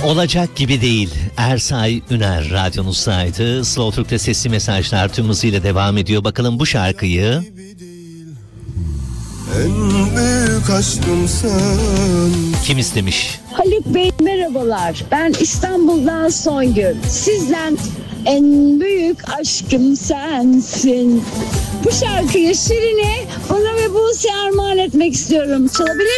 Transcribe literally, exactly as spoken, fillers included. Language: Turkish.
Olacak gibi değil. Ersay Üner radyonuzdaydı. Slow Türk'te sesli mesajlar tüm hızıyla devam ediyor. Bakalım bu şarkıyı en büyük aşkım sen. kim istemiş? Haluk Bey merhabalar. Ben İstanbul'dan Songül. Sizden en büyük aşkım sensin. Bu şarkıyı Şirin'e, bana ve Buse'ye armağan etmek istiyorum. Çalabilir